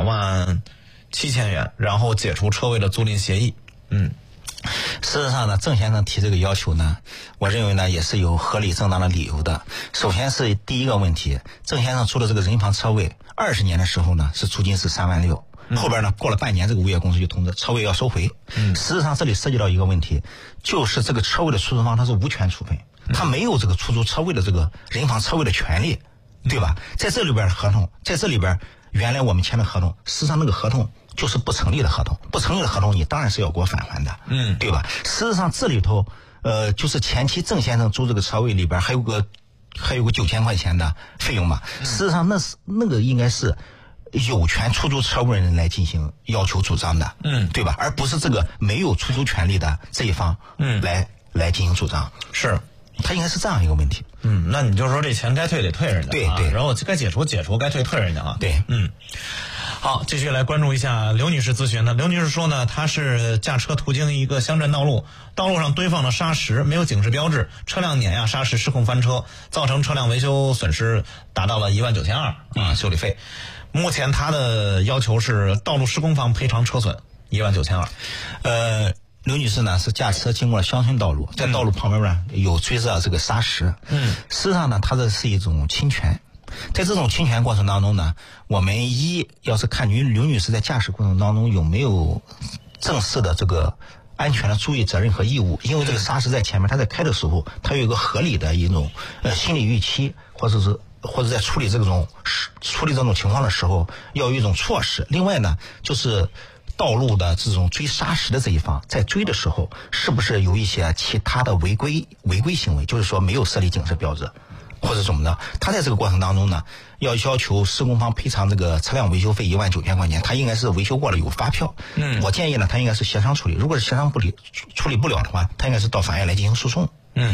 227,000元，然后解除车位的租赁协议。 事实上呢，郑先生提这个要求呢，我认为呢也是有合理正当的理由的。首先是第一个问题，郑先生租的这个人防车位，20年的时候呢是租金是36000，后边呢过了半年，这个物业公司就通知车位要收回。实际上这里涉及到一个问题，就是这个车位的出租方他是无权处分，他没有这个出租车位的这个人防车位的权利，对吧？在这里边合同，在这里边原来我们签的合同，实际上那个合同就是不成立的合同，不成立的合同你当然是要给我返还的，对吧？实际上这里头就是前期郑先生租这个车位里边还有个9000块钱的费用嘛，实际上那个应该是有权出租车位人来进行要求主张的，对吧？而不是这个没有出租权利的这一方来进行主张， 是他应该是这样一个问题。 那你就说这钱该退得退人家， 对， 然后该解除，该退人家啊。 对， 好，继续来关注一下刘女士咨询的。刘女士说呢，她是驾车途经一个乡镇道路，道路上堆放了砂石，没有警示标志，车辆碾压砂石失控翻车，造成车辆维修损失达到了19200修理费。目前她的要求是道路施工方赔偿车损19200。 刘女士呢是驾车经过了乡村道路，在道路旁边呢有堆着这个砂石，实际上呢它这是一种侵权。在这种侵权过程当中呢，我们要是看刘女士在驾驶过程当中有没有正式的这个安全的注意责任和义务，因为这个砂石在前面，他在开的时候，他有一个合理的一种心理预期，或者在处理这种情况的时候要有一种措施。另外呢，就是道路的这种追砂石的这一方在追的时候，是不是有一些其他的违规行为，就是说没有设立警示标志或者怎么的，他在这个过程当中呢，要求施工方赔偿这个车辆维修费19000块钱，他应该是维修过了有发票。我建议呢，他应该是协商处理，如果是协商处理不了的话，他应该是到法院来进行诉讼。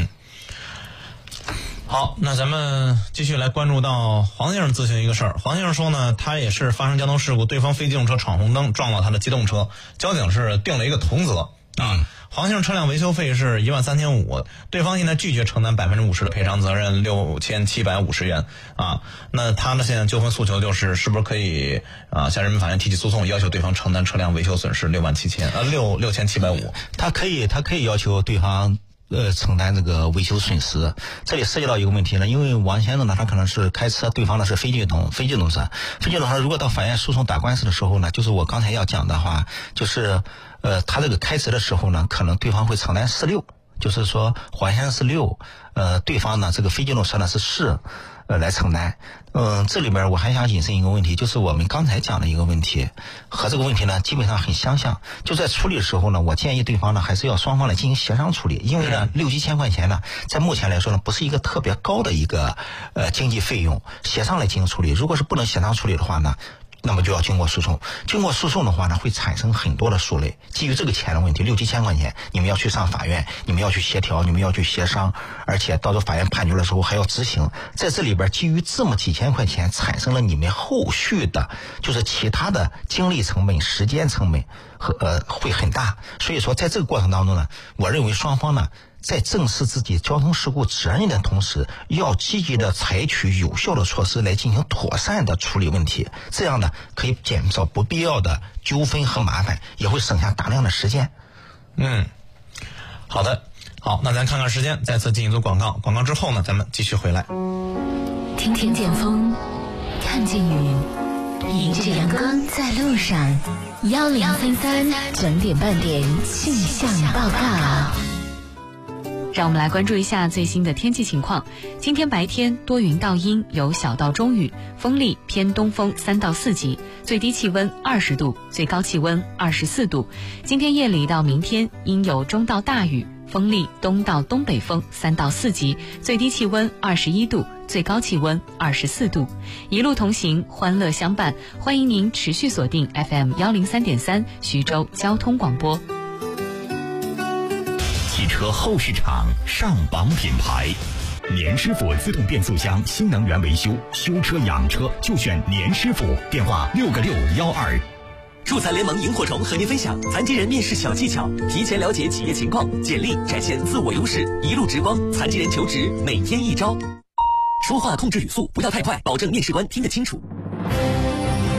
好，那咱们继续来关注到黄先生咨询一个事儿。黄先生说呢，他也是发生交通事故，对方非机动车闯红灯撞到他的机动车，交警是定了一个同责黄先生车辆维修费是13500，对方现在拒绝承担50%的赔偿责任，6750元那他呢现在纠纷诉求就是是不是可以向人民法院提起诉讼，要求对方承担车辆维修损失6750。 他可以要求对方承担这个维修损失。这里涉及到一个问题呢，因为王先生呢他可能是开车，对方呢是非机动车，如果到法院诉讼打官司的时候呢，就是我刚才要讲的话，就是他这个开车的时候呢，可能对方会承担46，就是说黄先生是6，对方呢这个非机动车呢是4来承担。这里边我还想引申一个问题，就是我们刚才讲的一个问题和这个问题呢基本上很相像，就在处理的时候呢，我建议对方呢还是要双方来进行协商处理，因为呢6-7千块钱呢在目前来说呢不是一个特别高的一个经济费用，协商来进行处理。如果是不能协商处理的话呢，那么就要经过诉讼。经过诉讼的话呢，会产生很多的诉累。基于这个钱的问题，6-7千块钱，你们要去上法院，你们要去协调，你们要去协商，而且到时法院判决的时候还要执行。在这里边，基于这么几千块钱，产生了你们后续的，就是其他的精力成本、时间成本会很大。所以说，在这个过程当中呢，我认为双方呢，在正视自己交通事故责任的同时，要积极的采取有效的措施来进行妥善的处理问题，这样呢可以减少不必要的纠纷和麻烦，也会省下大量的时间。 好的，好，那咱看看时间，再次进一组广告，广告之后呢，咱们继续回来。 听听见风，看见雨，迎着阳光在路上，1033整点半点气象报告。 让我们来关注一下最新的天气情况。今天白天多云到阴，有小到中雨，风力偏东风3到4级，最低气温20度，最高气温24度。今天夜里到明天阴有中到大雨，风力东到东北风3到4级，最低气温21度，最高气温24度。一路同行，欢乐相伴，欢迎您持续锁定 FM103.3 徐州交通广播。 汽车后市场上榜品牌，年师傅自动变速箱新能源维修，修车养车就选年师傅，电话6个612。 助残联盟萤火虫和您分享残疾人面试小技巧，提前了解企业情况，简历展现自我优势，一路直光，残疾人求职每天一招。说话控制语速，不要太快，保证面试官听得清楚。